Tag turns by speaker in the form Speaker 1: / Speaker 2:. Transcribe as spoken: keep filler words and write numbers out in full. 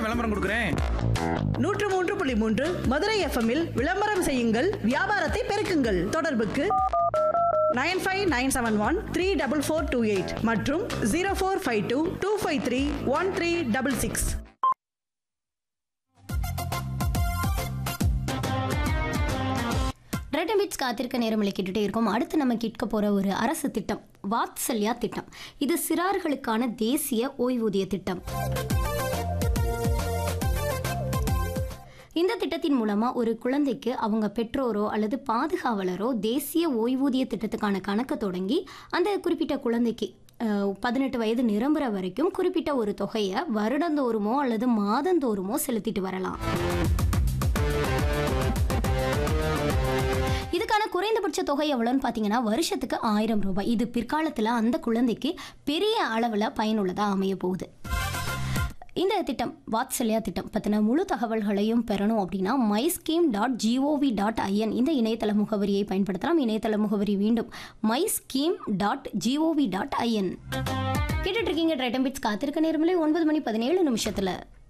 Speaker 1: விளம்பரம் கொடுக்குறேன்.
Speaker 2: நூற்று மூன்று புள்ளி மூன்று மதுரை எஃப்எம்மில் விளம்பரம் செய்யுங்கள், வியாபாரத்தை பெருக்குங்கள். தொடர்புக்கு nine five nine seven one three double four two eight மற்றும் zero four five two two five three one three double six.
Speaker 3: ரெண்டு மினிட்ஸ் காத்திருக்க நேரமில்லை கேட்டுகிட்டே இருக்கோம். அடுத்து நம்ம கேட்க போகிற ஒரு அரசு திட்டம் வாத்சல்யா திட்டம். இது சிறார்களுக்கான தேசிய ஓய்வூதிய திட்டம். இந்த திட்டத்தின் மூலமாக ஒரு குழந்தைக்கு அவங்க பெற்றோரோ அல்லது பாதுகாவலரோ தேசிய ஓய்வூதிய திட்டத்துக்கான கணக்கு தொடங்கி அந்த குறிப்பிட்ட குழந்தைக்கு பதினெட்டு வயது நிரம்புற வரைக்கும் குறிப்பிட்ட ஒரு தொகையை வருடந்தோறுமோ அல்லது மாதந்தோறுமோ செலுத்திட்டு வரலாம். இதுக்கான குறைந்தபட்ச தொகை எவ்வளோன்னு பார்த்தீங்கன்னா வருஷத்துக்கு ஆயிரம் ரூபாய். இது பிற்காலத்தில் அந்த குழந்தைக்கு பெரிய அளவில் பயனுள்ளதாக அமைய போகுது. இந்த திட்டம் வாத்சல்யா திட்டம் பற்றின முழு தகவல்களையும் பெறணும் அப்படின்னா my scheme dot gov dot IN இந்த இணையதள முகவரியை பயன்படுத்தலாம். இணையதள முகவரி மீண்டும் my scheme dot gov dot IN. கேட்டுட்டு இருக்கீங்க ட்ரைட்டம் பிட்ஸ் காத்திருக்க நேரமில்லை ஒன்பது மணி பதினேழு நிமிஷத்தில்.